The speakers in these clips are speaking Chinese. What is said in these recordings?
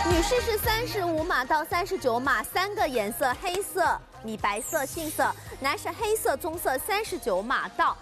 女士是35码到39码，3个颜色：黑色、米白色、杏色；男士黑色、棕色39码到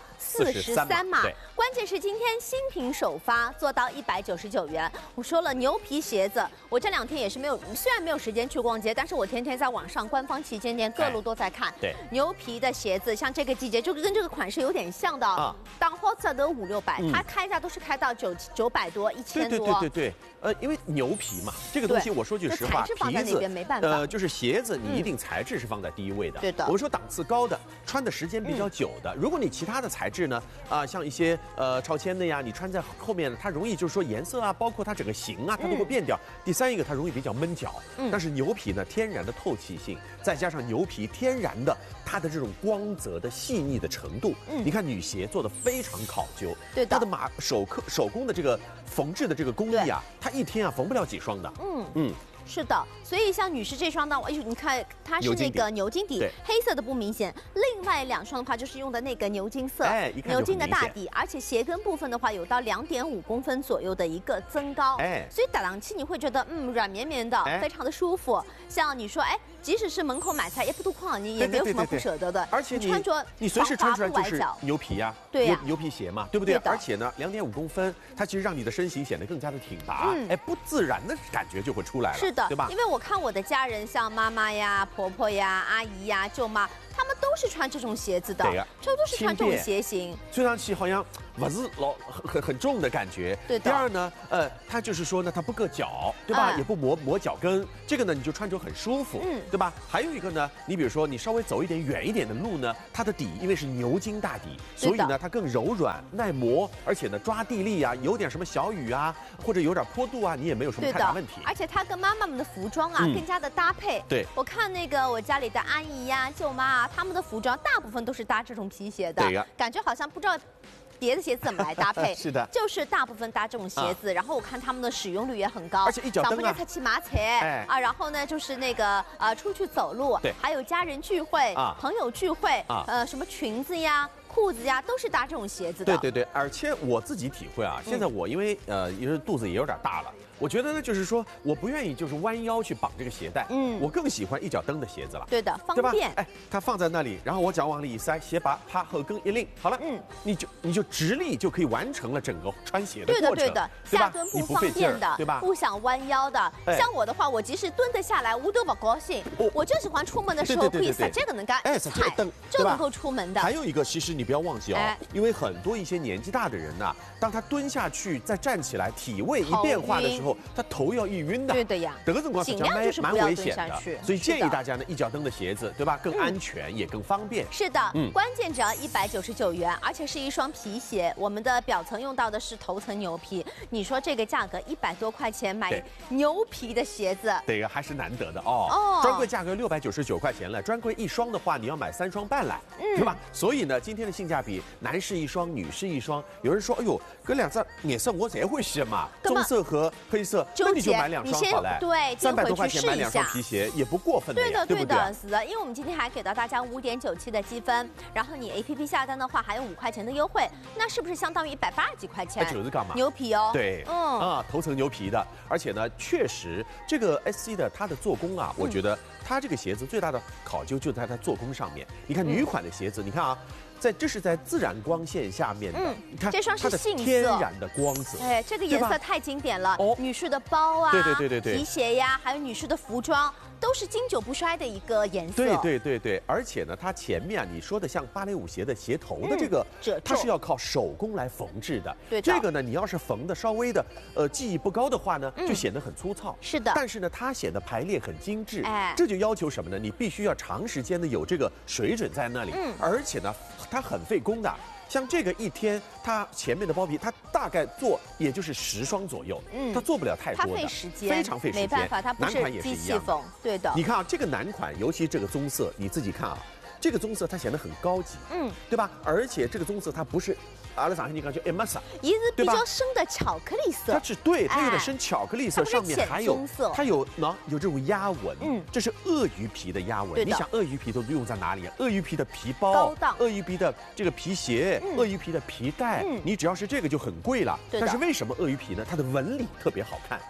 43码。关键是今天新品首发，做到199元。我说了，牛皮鞋子，我这2天也是虽然没有时间去逛街，但是我天天在网上官方旗舰店各路都在看。 对， 牛皮的鞋子，像这个季节就跟这个款式有点像的啊，当货价都500-600，它开价都是开到900多、1000多。 对，因为牛皮嘛，这个东西我说句实话， 材质放在那边没办法。 就是鞋子你一定材质是放在第一位的。 对的。 我们说档次高的，穿的时间比较久的，如果你其他的材质呢，像一些超纤的呀，你穿在后面，它容易就是说颜色啊，包括它整个型啊，它都会变掉。第三一个，它容易比较闷脚。但是牛皮呢，天然的透气性，再加上牛皮天然的它的这种光泽的细腻的程度，你看女鞋做的非常考究。 对的。 它的手工的这个缝制的这个工艺啊，它一天啊缝不了几双的。 是的，所以像女士这双呢，你看它是那个牛筋底，黑色的不明显。另外2双的话就是用的那个牛筋色，牛筋的大底，而且鞋跟部分的话有到2.5公分左右的一个增高，所以打浪气你会觉得软绵绵的，非常的舒服。像你说即使是门口买菜也不多旷，你也没有什么不舍得的。 而且你穿着你随时穿出来就是牛皮呀， 对呀， 牛皮鞋嘛，对不对？而且呢，2.5公分，它其实让你的身形显得更加的挺拔，不自然的感觉就会出来了。 是的， 对吧？ 因为我看我的家人，像妈妈呀、婆婆呀、阿姨呀、舅妈，他们都是穿这种鞋子的，都是穿这种鞋型， 吹上去好像不是很重的感觉。 对的。 第二呢，它就是说呢，它不硌脚，对吧？也不磨脚跟，这个呢你就穿着很舒服，对吧？还有一个呢，你比如说你稍微走一点远一点的路呢，它的底因为是牛筋大底，所以呢它更柔软耐磨，而且呢抓地力啊，有点什么小雨啊，或者有点坡度啊，你也没有什么太大问题。 而且它跟妈妈们的服装啊更加的搭配。 对， 我看那个我家里的阿姨呀、舅妈啊，他们的服装大部分都是搭这种皮鞋的， 对呀， 感觉好像不知道别的鞋子怎么来搭配。 是的， 就是大部分搭这种鞋子，然后我看他们的使用率也很高， 而且一脚蹬啊， 他骑马踩然后呢就是那个出去走路， 对， 还有家人聚会朋友聚会什么裙子呀、裤子呀，都是搭这种鞋子的。 对，而且我自己体会啊，现在我因为肚子也有点大了，我觉得呢就是说我不愿意就是弯腰去绑这个鞋带，我更喜欢一脚蹬的鞋子了。 对的，方便。 它放在那里，然后我脚往里一塞，鞋拔啪后跟一拎，好了，你就直立就可以完成了整个穿鞋的过程。 对的，下蹲不方便的， 对吧？ 不想弯腰的，像我的话，我即使蹲得下来，我都不高兴，我就喜欢出门的时候可以撒这个能干， 撒这个蹬就能够出门的。 还有一个，其实你不要忘记因为很多一些年纪大的人呐，当他蹲下去再站起来，体位一变化的时候，他头要一晕的。 对的呀， 这个情况尽量就是不要蹲下去。 所以建议大家呢，一脚蹬的鞋子，对吧？更安全也更方便。 是的，关键只要199元，而且是一双皮鞋。我们的表层用到的是头层牛皮，你说这个价格100多块钱买牛皮的鞋子， 这个还是难得的哦。专柜价格699块钱了，专柜1双的话，你要买3双半来，对吧？所以呢，今天的性价比，男士1双，女士1双。有人说，哎呦，这2只颜色我才会选嘛，棕色和黑色，那你就买2双好了。 对 ，300多块钱买2双皮鞋也不过分的呀，对不对？ 是的，因为我们今天还给到大家5.97的积分，然后你 APP 下单的话还有5块钱的优惠，那是不是相当于180几块钱？ 就是干嘛？ 牛皮哦。 对，头层牛皮的，而且呢，确实这个 SC 的它的做工啊，我觉得它这个鞋子最大的考究就在它做工上面。你看女款的鞋子，你看啊。这是在自然光线下面的，你看这双是杏色， 天然的光泽， 这个颜色太经典了。女士的包啊， 对， 皮鞋呀，还有女士的服装，都是经久不衰的一个颜色。 对，而且呢，它前面你说的像芭蕾舞鞋的鞋头的这个，它是要靠手工来缝制的。 对， 这个呢，你要是缝的稍微的技艺不高的话呢，就显得很粗糙。 是的， 但是呢，它显得排列很精致。这就要求什么呢？你必须要长时间的有这个水准在那里，而且呢。它很费工的，像这个一天，它前面的包皮，它大概做也就是10双左右，它做不了太多的， 它费时间， 非常费时间。 没办法，它不是机器缝，对的。 你看啊，这个男款，尤其这个棕色，你自己看啊，这个棕色它显得很高级，对吧？而且这个棕色它不是。阿拉上海你感觉massa， 也是比较深的巧克力色， 它是对，它有点深巧克力色，上面还有它有这种压纹，这是鳄鱼皮的压纹。你想鳄鱼皮都用在哪里啊？鳄鱼皮的皮包，鳄鱼皮的这个皮鞋，鳄鱼皮的皮带，你只要是这个就很贵了。但是为什么鳄鱼皮呢？它的纹理特别好看。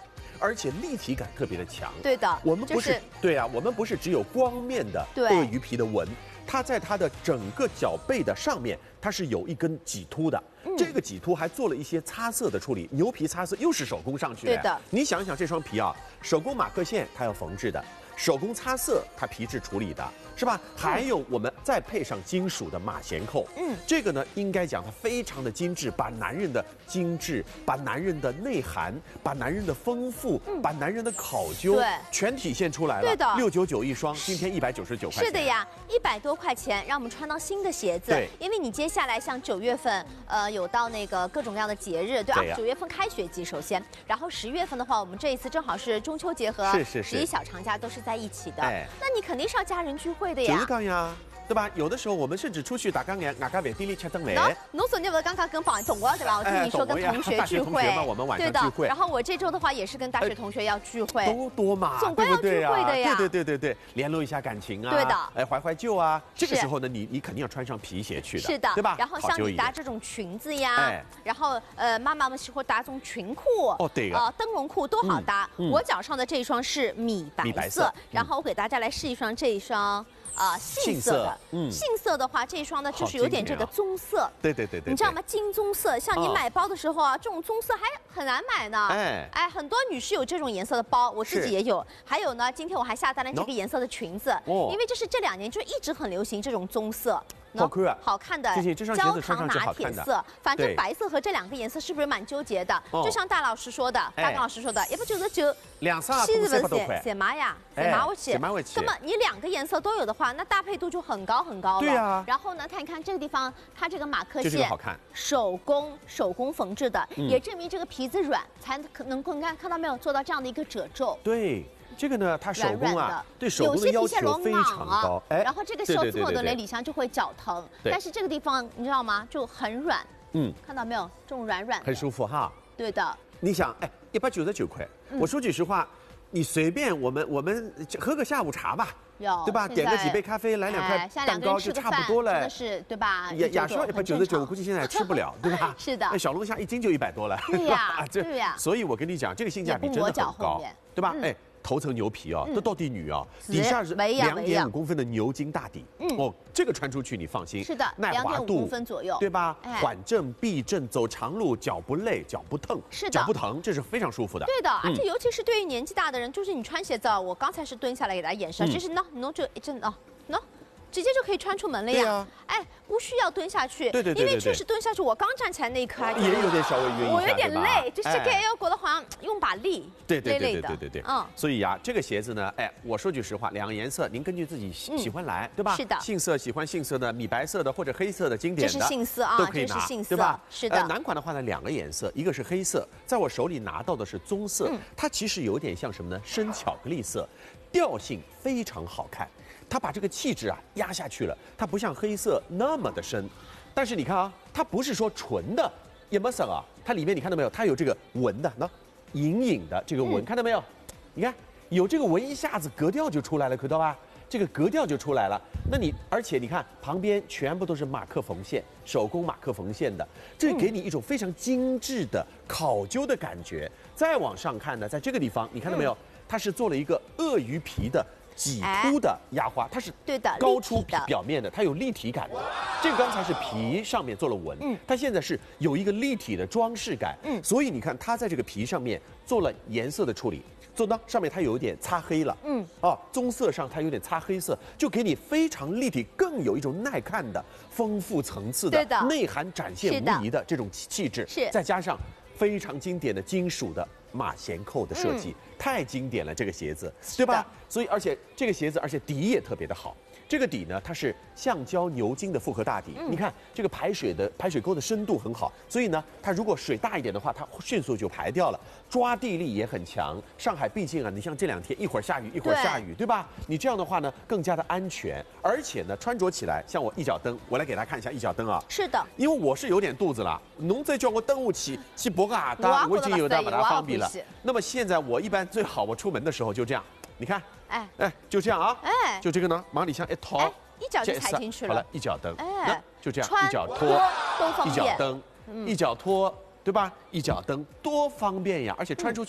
而且立体感特别的强。 对的， 我们不是对啊，我们不是只有光面的鳄鱼皮的纹。 它在它的整个脚背的上面，它是有一根脊突的。这个脊突还做了一些擦色的处理，牛皮擦色又是手工上去的。 对的， 你想想这双皮啊，手工马克线它要缝制的，手工擦色它皮质处理的，是吧？还有我们再配上金属的马衔扣。这个呢，应该讲它非常的精致，把男人的精致，把男人的内涵，把男人的丰富，把男人的考究，全体现出来了。 对的 ，699一双，今天199块钱。 是的呀，100多块钱，让我们穿到新的鞋子。 对， 因为你接下来像9月份，有到那个各种各样的节日，对吧？9月份开学季首先，然后10月份的话，我们这一次正好是中秋节和11小长假都是在一起的。那你肯定是要家人聚会的呀。 就是讲呀。 对吧？有的时候我们甚至出去打刚眼，外加饭店里吃顿饭。 侬昨天不是刚刚跟同学对吧？我听你说跟同学聚会， 我们晚上聚会。 然后我这周的话也是跟大学同学要聚会， 多嘛， 总归要聚会的呀。 对，联络一下感情啊。 对的， 哎，怀旧啊。这个时候呢，你肯定要穿上皮鞋去的。 是的， 对吧？ 然后像你搭这种裙子呀，然后妈妈们喜欢搭这种裙裤， 哦对的， 灯笼裤多好搭。我脚上的这一双是米白色，然后我给大家来试一双这一双。 杏色的，杏色的话，这一双呢就是有点这个棕色， 对， 你知道吗？金棕色，像你买包的时候啊，这种棕色还很难买呢。哎，很多女士有这种颜色的包，我自己也有。还有呢，今天我还下单了这个颜色的裙子，因为这是这2年就一直很流行这种棕色。 好看啊！ 好看的焦糖拿铁色，反正白色和这2个颜色是不是蛮纠结的？就像大老师说的，大刚老师说的，199， 两三300多块， 谁买呀？谁买回去？那么你2个颜色都有的话，那搭配度就很高很高了。 对啊。 然后呢，看一看这个地方，它这个马克线好看， 手工缝制的，也证明这个皮子软，才能够看到没有，做到这样的一个褶皱。 对。 这个呢，它手工啊，对手工的要求非常高。 然后这个袖子的里箱就会绞疼，但是这个地方你知道吗？就很软。看到没有？这种软软的， 很舒服哈。 对的。 你想，哎，199块，我说句实话，你随便我们喝个下午茶吧，对吧？点个几杯咖啡，来2块蛋糕就差不多了。 真的是对吧？ 亚说199，我估计现在也吃不了，对吧？ 是的。 那小龙虾1斤就100多了。 对呀，对呀。 所以我跟你讲，这个性价比真的很高，对吧？哎。 头层牛皮啊，这到底女啊，底下是2.5公分的牛筋大底，这个穿出去你放心， 是的， 耐滑度 2.5公分左右， 对吧？缓震、避震，走长路脚不累，脚不疼， 是的， 脚不疼，这是非常舒服的。 对的，而且尤其是对于年纪大的人，就是你穿鞋子啊，我刚才是蹲下来给大家演示，就是喏就一阵喏。 直接就可以穿出门了呀！哎，不需要蹲下去， 对， 因为确实蹲下去，我刚站起来那一刻也有点稍微晕一下， 我有点累，就是给我觉得好像用把力， 对，所以呀，这个鞋子呢，哎，我说句实话，2个颜色您根据自己喜欢来，对吧？ 是的， 杏色喜欢杏色的，米白色的或者黑色的经典的， 这是杏色啊， 都可以拿，对吧？ 是的。 男款的话呢，2个颜色，一个是黑色，在我手里拿到的是棕色，它其实有点像什么呢？深巧克力色，调性非常好看。 它把这个气质啊压下去了，它不像黑色那么的深，但是你看啊，它不是说纯的也没色啊，它里面你看到没有？它有这个纹的，隐隐的这个纹，看到没有？你看有这个纹，一下子格调就出来了，看到吧？这个格调就出来了。那你而且你看旁边全部都是马克缝线，手工马克缝线的，这给你一种非常精致的考究的感觉。再往上看呢，在这个地方你看到没有？它是做了一个鳄鱼皮的。 脊突的压花，它是对的， 高出表面的，它有立体感的。这个刚才是皮上面做了纹，它现在是有一个立体的装饰感，所以你看它在这个皮上面做了颜色的处理，做到上面它有点擦黑了，棕色上它有点擦黑色，就给你非常立体，更有一种耐看的、丰富层次的、内涵展现无疑的这种气质，再加上非常经典的金属的。 马衔扣的设计太经典了，这个鞋子，对吧？所以而且这个鞋子，而且底也特别的好。这个底呢，它是橡胶牛筋的复合大底。你看这个排水沟的深度很好，所以呢，它如果水大一点的话，它迅速就排掉了。抓地力也很强。上海毕竟啊，你像这2天一会儿下雨一会儿下雨，对吧？你这样的话呢，更加的安全，而且呢，穿着起来像我一脚蹬，我来给大家看一下一脚蹬啊。 是的， 因为我是有点肚子了，侬再叫我蹬去博个阿达，我已经有点把它方便了。那么现在我一般最好我出门的时候就这样，你看。 哎，就这样啊！哎，就这个呢，往里向一套， 一脚就踩进去了。 好了，一脚蹬，哎，就这样，一脚拖，一脚蹬，一脚拖，对吧？一脚蹬多方便呀！而且穿出去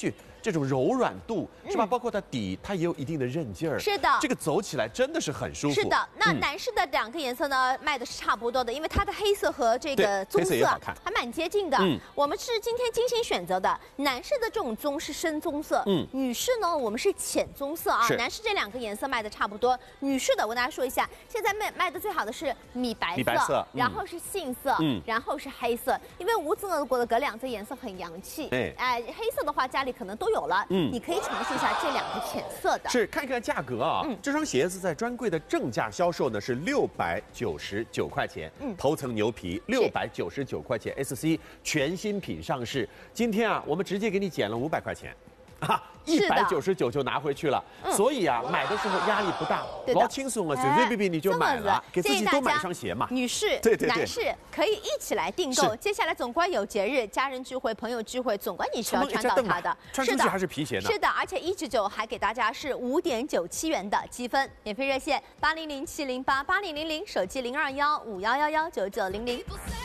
这种柔软度，是吧？包括它底，它也有一定的韧劲儿。 是的， 这个走起来真的是很舒服。 是的，那男士的2个颜色呢，卖的是差不多的，因为它的黑色和这个棕色还蛮接近的。我们是今天精心选择的，男士的这种棕是深棕色，女士呢我们是浅棕色啊。男士这2个颜色卖的差不多，女士的我跟大家说一下，现在卖的最好的是米白色，然后是杏色，然后是黑色，因为无籽俄国的隔2色颜色很洋气。黑色的话家里可能都有了，你可以尝试一下这2个浅色的。 是，看一看价格啊，这双鞋子在专柜的正价销售呢是699块钱，头层牛皮699块钱 ，SC 全新品上市。今天啊，我们直接给你减了500块钱。199就拿回去了，所以啊，买的时候压力不大，老轻松啊，随随便便你就买了，给自己多买一双鞋嘛。 女士、男士可以一起来订购。接下来总归有节日、家人聚会、朋友聚会，总归你需要穿到它的。 穿出去还是皮鞋呢？ 是的，而且199还给大家是5.97元的积分，免费热线8007088000，手机021511199900。